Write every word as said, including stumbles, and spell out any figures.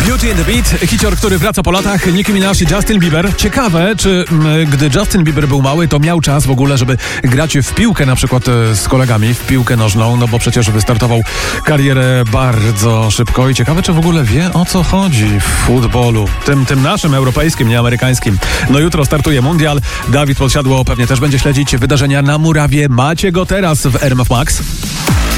Beauty and the Beat, hicior, który wraca po latach, Nicki Minaj i Justin Bieber. Ciekawe, czy m, gdy Justin Bieber był mały, to miał czas w ogóle, żeby grać w piłkę, na przykład e, z kolegami, w piłkę nożną, no bo przecież wystartował karierę bardzo szybko i ciekawe, czy w ogóle wie, o co chodzi w futbolu, tym, tym naszym europejskim, nie amerykańskim. No jutro startuje mundial, Dawid Podsiadło pewnie też będzie śledzić wydarzenia na murawie. Macie go teraz w R M F Max.